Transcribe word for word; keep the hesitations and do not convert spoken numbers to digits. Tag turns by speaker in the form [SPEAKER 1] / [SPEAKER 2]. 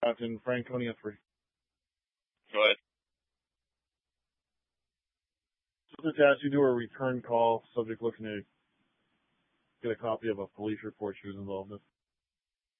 [SPEAKER 1] Captain Franconia three.
[SPEAKER 2] Go ahead.
[SPEAKER 1] Subject asked you to do a return call. Subject looking to get a copy of a police report she was involved in.